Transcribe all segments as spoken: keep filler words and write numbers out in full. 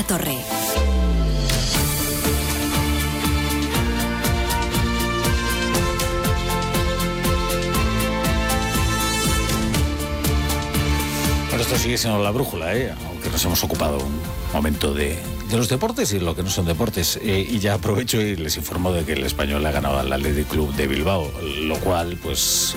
Torre. Bueno, esto sigue siendo la brújula, ¿eh? Aunque nos hemos ocupado un momento de, de los deportes y lo que no son deportes. Eh, y ya aprovecho y les informo de que el Español ha ganado al Athletic Club de Bilbao, lo cual, pues,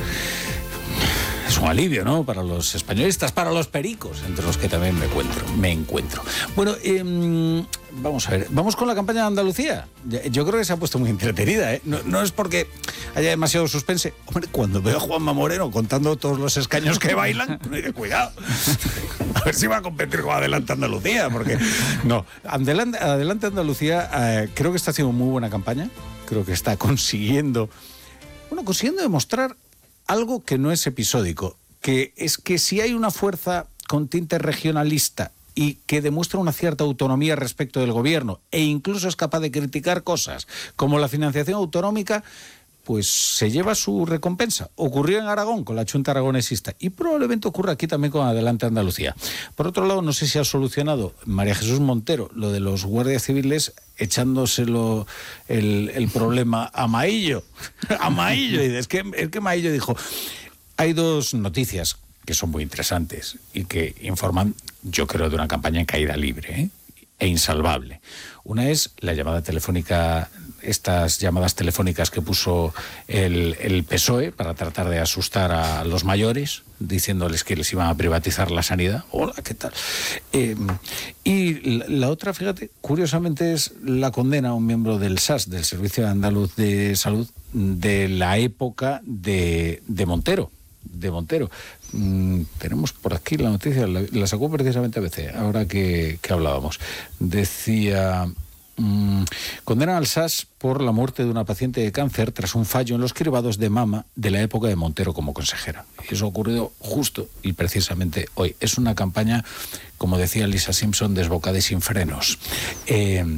es un alivio, ¿no? Para los españolistas, para los pericos, entre los que también me encuentro. Me encuentro. Bueno, eh, vamos a ver. Vamos con la campaña de Andalucía. Yo creo que se ha puesto muy entretenida, ¿eh? No, no es porque haya demasiado suspense. Hombre, cuando veo a Juanma Moreno contando todos los escaños que bailan, cuidado. A ver si va a competir con Adelante Andalucía, porque no. Adelante, Adelante Andalucía eh, creo que está haciendo muy buena campaña. Creo que está consiguiendo, bueno, consiguiendo demostrar algo que no es episódico, que es que si hay una fuerza con tinte regionalista y que demuestra una cierta autonomía respecto del gobierno e incluso es capaz de criticar cosas como la financiación autonómica, pues se lleva su recompensa. Ocurrió en Aragón con la Junta Aragonesista y probablemente ocurra aquí también con Adelante Andalucía. Por otro lado, no sé si ha solucionado María Jesús Montero lo de los guardias civiles echándoselo el, el problema a Maillo. A Maillo. Y es que, es que Maillo dijo, hay dos noticias que son muy interesantes y que informan, yo creo, de una campaña en caída libre, ¿eh? E insalvable. Una es la llamada telefónica, estas llamadas telefónicas que puso el, el P S O E para tratar de asustar a los mayores, diciéndoles que les iban a privatizar la sanidad. Hola, ¿qué tal? Eh, y la, la otra, fíjate, curiosamente es la condena a un miembro del S A S, del Servicio Andaluz de Salud, de la época de, de Montero. de Montero. Mm, tenemos por aquí la noticia, la, la sacó precisamente A B C, ahora que, que hablábamos. Decía, mm, condenan al S A S por la muerte de una paciente de cáncer tras un fallo en los cribados de mama de la época de Montero como consejera. Y eso ha ocurrido justo y precisamente hoy. Es una campaña, como decía Lisa Simpson, desbocada y sin frenos. Eh,